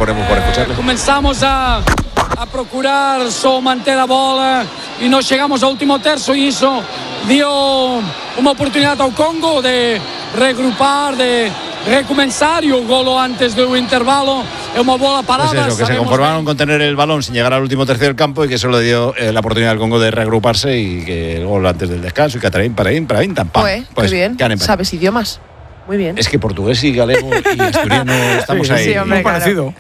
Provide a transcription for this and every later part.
ponemos por escucharlo. Comenzamos a procurar só manter a bola e nós chegamos ao último terço e isso dio uma oportunidade ao Congo de regrupar, de recomeçar, y o golo antes do intervalo é uma bola parada. Pues eso, que se conformaron con tener el balón sin llegar al último tercio del campo y que eso le dio la oportunidad al Congo de reagruparse y que el gol antes del descanso y Cataraín, tan pam. Pues bien, sabes idiomas. Muy bien. Es que portugués y galego y asturiano estamos ahí. Sí, hombre, muy parecido.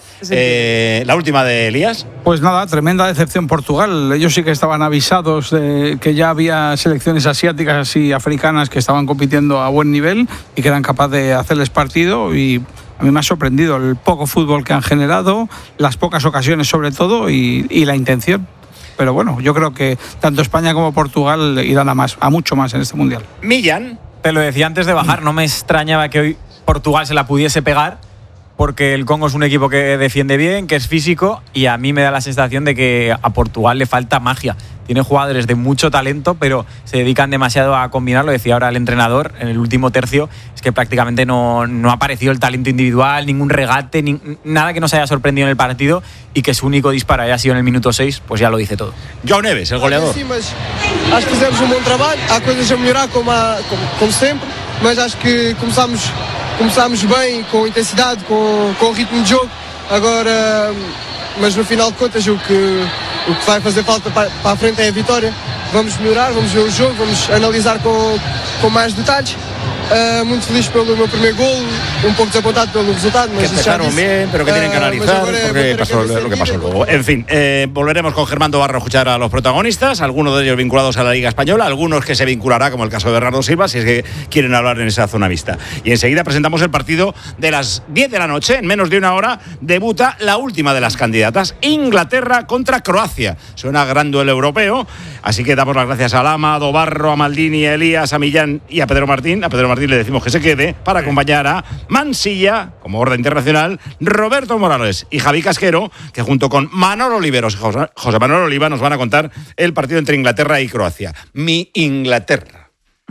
La última de Elías. Pues nada, tremenda decepción Portugal. Ellos sí que estaban avisados de que ya había selecciones asiáticas y africanas que estaban compitiendo a buen nivel y que eran capaces de hacerles partido, y a mí me ha sorprendido el poco fútbol que han generado, las pocas ocasiones sobre todo y la intención. Pero bueno, yo creo que tanto España como Portugal irán a mucho más en este Mundial. Millán. Te lo decía antes de bajar, no me extrañaba que hoy Portugal se la pudiese pegar, porque el Congo es un equipo que defiende bien, que es físico, y a mí me da la sensación de que a Portugal le falta magia. Tiene jugadores de mucho talento, pero se dedican demasiado a combinar. Lo decía ahora el entrenador en el último tercio, es que prácticamente no ha aparecido el talento individual, ningún regate, nada que nos haya sorprendido en el partido, y que su único disparo haya sido en el minuto 6, pues ya lo dice todo. João Neves, el goleador. Sim, mas acho que fizemos bom trabalho. Há coisas a melhorar como sempre, mas acho que começámos bem, com intensidade, com o ritmo de jogo. Agora, mas no final de contas o que vai fazer falta para a frente é a vitória. Vamos melhorar, vamos ver o jogo, vamos analisar com mais detalles. Muy feliz por mi primer gol, un poco desapontado por el resultado. Que empezaron bien, pero que tienen que analizar porque pasó lo que pasó luego. En fin, volveremos con Germán Dobarro a escuchar a los protagonistas, algunos de ellos vinculados a la Liga Española, algunos que se vinculará, como el caso de Bernardo Silva, si es que quieren hablar en esa zona mixta. Y enseguida presentamos el partido de las 10 de la noche, en menos de una hora, debuta la última de las candidatas, Inglaterra contra Croacia. Suena gran duelo europeo, así que damos las gracias a Lama, a Dobarro, a Maldini, a Elías, a Millán y a Pedro Martín. A Pedro Martín le decimos que se quede para acompañar a Mansilla, como orden internacional, Roberto Morales y Javi Casquero, que junto con Manolo Oliveros y José Manuel Oliva nos van a contar el partido entre Inglaterra y Croacia. Mi Inglaterra.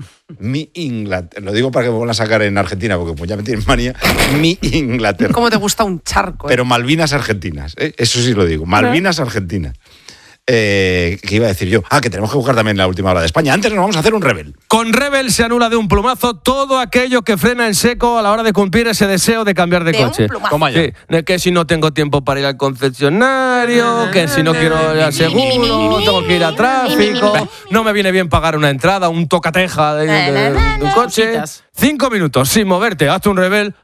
Lo digo para que me vuelvan a sacar en Argentina, porque pues ya me tienen manía. Mi Inglaterra. ¿Cómo te gusta un charco? Pero Malvinas Argentinas, eso sí lo digo. Malvinas Argentinas. ¿Qué iba a decir yo? Que tenemos que buscar también la última hora de España. Antes nos vamos a hacer un Rebel. Con Rebel se anula de un plumazo todo aquello que frena en seco a la hora de cumplir ese deseo de cambiar de coche. Toma ya. Sí, que si no tengo tiempo para ir al concesionario, que si no quiero ir al seguro, tengo que ir a tráfico, no me viene bien pagar una entrada, un tocateja de un coche. 5 minutos sin moverte, hazte un Rebel.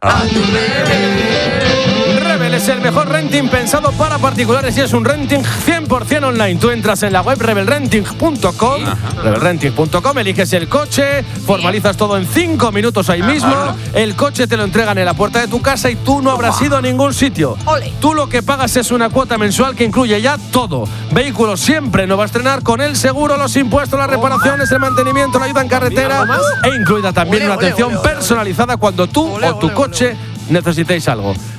Rebel es el mejor renting pensado para particulares y es un renting 100% online. Tú entras en la web rebelrenting.com, eliges el coche, formalizas todo en 5 minutos ahí mismo, el coche te lo entregan en la puerta de tu casa y tú no habrás ido a ningún sitio. Tú lo que pagas es una cuota mensual que incluye ya todo. Vehículo siempre no va a estrenar, con el seguro, los impuestos, las reparaciones, el mantenimiento, la ayuda en carretera e incluida también una atención personalizada cuando tú o tu coche necesitéis algo.